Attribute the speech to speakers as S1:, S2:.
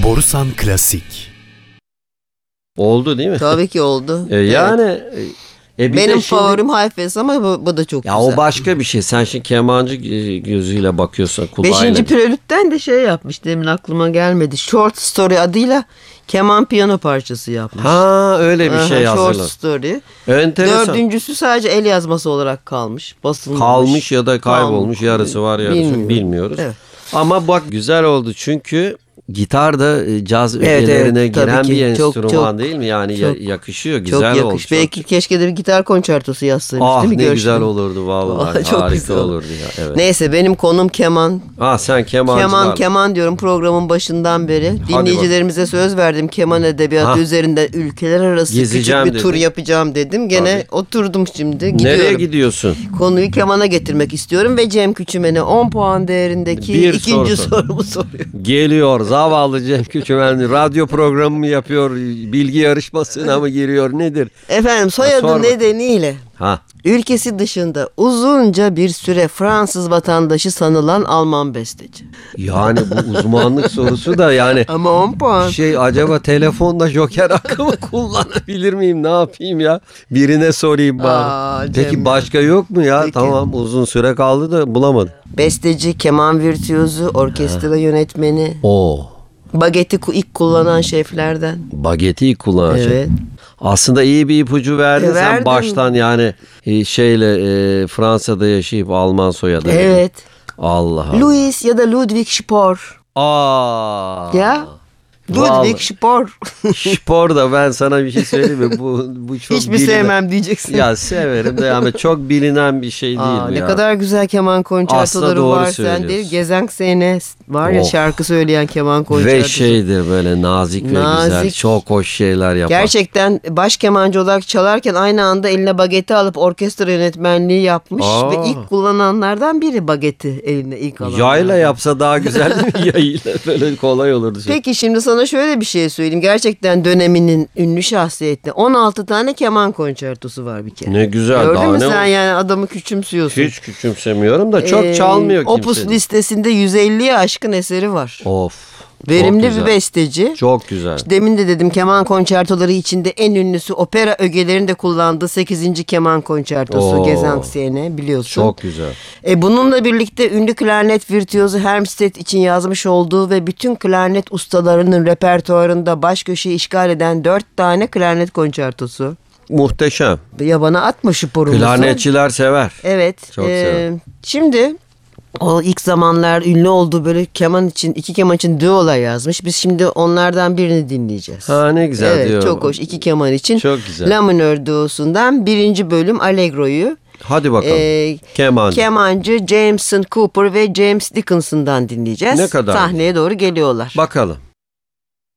S1: Borusan Klasik.
S2: Oldu değil mi?
S3: Tabii ki oldu.
S2: Yani
S3: benim favorim Hayfes ama bu da çok
S2: ya
S3: güzel.
S2: O başka bir şey. Sen şimdi kemancı gözüyle bakıyorsun, kulağıyla.
S3: 5. Prelüt'ten de şey yapmış. Demin aklıma gelmedi. Short Story adıyla keman piyano parçası yapmış.
S2: Ha, öyle bir şey hazırladı.
S3: Short Story.
S2: Enteresan.
S3: 4.'sü sadece el yazması olarak kalmış. Basılmamış.
S2: Kalmış ya da kaybolmuş. Yarısı var, yarısı bilmiyoruz.
S3: Evet.
S2: Ama bak, güzel oldu çünkü gitar da caz ögelerine giren bir enstrüman değil mi? Yani yakışıyor, güzel oldu.
S3: Belki keşke de bir gitar konçertosu yazsaymış değil mi?
S2: Ne güzel olurdu vallahi.
S3: Çok
S2: harika
S3: güzel
S2: olurdu ya. Evet.
S3: Neyse, benim konum keman.
S2: Sen kemancılar.
S3: Keman diyorum programın başından beri. Dinleyicilerimize söz verdim, keman edebiyatı üzerinde ülkeler arası
S2: gezeceğim
S3: küçük bir tur yapacağım dedim. Gene oturdum şimdi, gidiyorum.
S2: Nereye gidiyorsun?
S3: Konuyu kemana getirmek istiyorum ve Cem Küçümen'e 10 puan değerindeki ikinci sorumu soruyorum.
S2: Geliyor zavallı Cem Küçümen, radyo programı mı yapıyor, bilgi yarışmasına mı giriyor, nedir?
S3: Efendim, soyadı nedeniyle ülkesi dışında uzunca bir süre Fransız vatandaşı sanılan Alman besteci.
S2: Yani bu uzmanlık sorusu da yani.
S3: Ama 10 puan.
S2: Acaba telefonda joker hakkımı kullanabilir miyim, ne yapayım ya? Birine sorayım bari. Peki başka yok mu ya? Peki. Tamam, uzun süre kaldı da bulamadım.
S3: Besteci, keman virtüözü, orkestra yönetmeni. Bageti ilk kullanan şeflerden.
S2: Bageti ilk kullanan şef. Aslında iyi bir ipucu verdin sen baştan, yani Fransa'da yaşayıp Alman soyadı.
S3: Evet.
S2: Allah Allah.
S3: Louis ya da Ludwig Spohr. Ya. Ludwig Spohr.
S2: Spohr da, ben sana bir şey söyleyeyim mi? Bu çok
S3: hiç mi sevmem diyeceksin.
S2: Ya severim de ama çok bilinen bir şey değil bu
S3: ne
S2: ya.
S3: kadar güzel keman konçertoları var sende. Gesangszene var ya, şarkı söyleyen keman konçertosu.
S2: Ve böyle nazik ve güzel, çok hoş şeyler yapar.
S3: Gerçekten baş kemancı olarak çalarken aynı anda eline bageti alıp orkestra yönetmenliği yapmış ve ilk kullananlardan biri bageti eline ilk alan.
S2: Yayla yapsa daha güzel değil mi? Yayla böyle kolay olurdu.
S3: Peki şimdi sana şöyle bir şey söyleyeyim. Gerçekten döneminin ünlü şahsiyetli 16 tane keman konçertosu var bir kere.
S2: Ne güzel.
S3: Gördün mü sen, yani adamı küçümsüyorsun.
S2: Hiç küçümsemiyorum da çok çalmıyor kimse.
S3: Opus listesinde 150'ye aşkın eseri var.
S2: Of.
S3: Verimli bir besteci.
S2: Çok güzel.
S3: Demin de dedim, keman konçertoları içinde en ünlüsü, opera ögelerini de kullandığı 8. keman konçertosu Gesangszene, biliyorsun.
S2: Çok güzel.
S3: Bununla birlikte ünlü klarnet virtüözü Hermstedt için yazmış olduğu ve bütün klarnet ustalarının repertuarında baş köşeyi işgal eden 4 tane klarnet konçertosu.
S2: Muhteşem.
S3: Ya bana atma şu porumuzu.
S2: Klarnetçiler sever.
S3: Evet.
S2: Çok sever.
S3: Şimdi o ilk zamanlar ünlü olduğu böyle iki keman için düolar yazmış. Biz şimdi onlardan birini dinleyeceğiz.
S2: Ne güzel diyor.
S3: Çok hoş. 2 keman için.
S2: Çok güzel.
S3: La minör duosundan 1. bölüm Allegro'yu.
S2: Hadi bakalım.
S3: Kemancı Jameson Cooper ve James Dickinson'dan dinleyeceğiz.
S2: Ne kadar?
S3: Sahneye doğru geliyorlar.
S2: Bakalım.